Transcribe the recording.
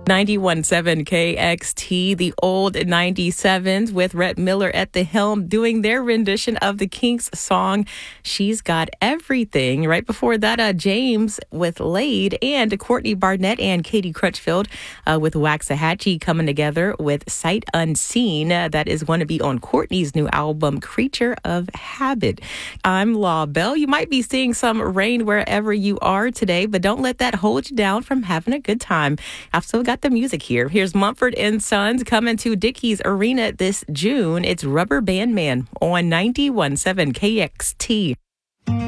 91.7 KXT, the old 97s with Rhett Miller at the helm doing their rendition of the Kinks song, She's Got Everything. Right before that, James with Laid and Courtney Barnett and Katie Crutchfield with Waxahachie coming together with Sight Unseen. That is going to be on Courtney's new album, Creature of Habit. I'm Law Bell. You might be seeing some rain wherever you are today, but don't let that hold you down from having a good time. I've still got the music here. Here's Mumford & Sons coming to Dickies Arena this June. It's Rubber Band Man on 91.7 KXT.